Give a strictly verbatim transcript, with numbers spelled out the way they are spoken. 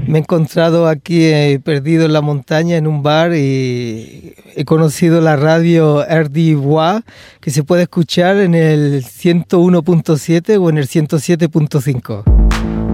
Me he encontrado aquí eh, perdido en la montaña en un bar y he conocido la radio R D Bois, que se puede escuchar en el ciento uno punto siete o en el ciento siete punto cinco.